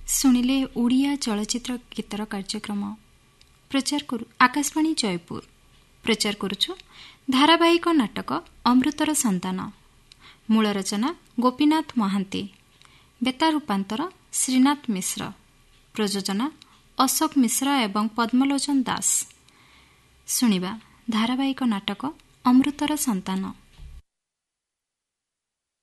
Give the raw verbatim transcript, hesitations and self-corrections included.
ଶୁଣିଲେ ଓଡ଼ିଆ ଚଳଚ୍ଚିତ୍ର ଗୀତର କାର୍ଯ୍ୟକ୍ରମ ପ୍ରଚାର କରୁ ଆକାଶବାଣୀ ଜୟପୁର। ପ୍ରଚାର କରୁଛୁ ଧାରାବାହିକ ନାଟକ ଅମୃତର ସନ୍ତାନ। ମୂଳ ରଚନା ଗୋପୀନାଥ ମହାନ୍ତି, ବେତା ରୂପାନ୍ତର ଶ୍ରୀନାଥ ମିଶ୍ର, ପ୍ରଯୋଜନା ଅଶୋକ ମିଶ୍ର ଏବଂ ପଦ୍ମଲୋଚନ ଦାସ। ଶୁଣିବା ଧାରାବାହିକ ନାଟକ ଅମୃତର ସନ୍ତାନ।